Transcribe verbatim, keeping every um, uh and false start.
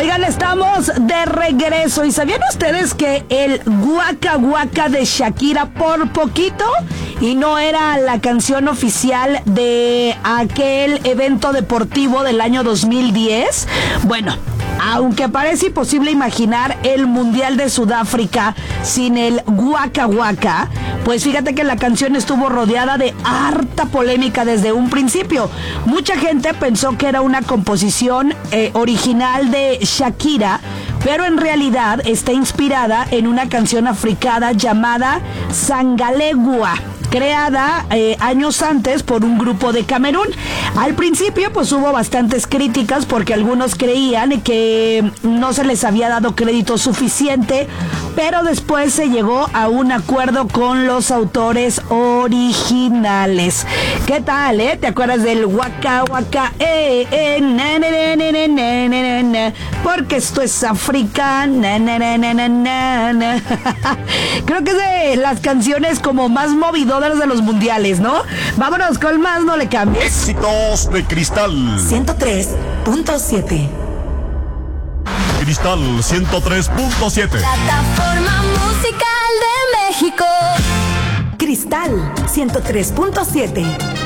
Oigan, estamos de regreso. ¿Y sabían ustedes que el Waka Waka de Shakira por poquito y no era la canción oficial de aquel evento deportivo del año dos mil diez? Bueno, aunque parece imposible imaginar el Mundial de Sudáfrica sin el Waka Waka, pues fíjate que la canción estuvo rodeada de harta polémica desde un principio. Mucha gente pensó que era una composición eh, original de Shakira, pero en realidad está inspirada en una canción africana llamada Sangalegua, creada eh, años antes por un grupo de Camerún. Al principio pues hubo bastantes críticas porque algunos creían que no se les había dado crédito suficiente, pero después se llegó a un acuerdo con los autores originales. ¿Qué tal, eh? ¿Te acuerdas del Waka Waka? Eh, eh, na, na, na, na, na, na, na, porque esto es África. Na, na, na, na, na, na. Creo que es de las canciones como más movidoras de los mundiales, ¿no? Vámonos con más, no le cambies. Éxitos de Cristal ciento tres punto siete. Cristal ciento tres punto siete. Plataforma musical de México. Cristal ciento tres punto siete.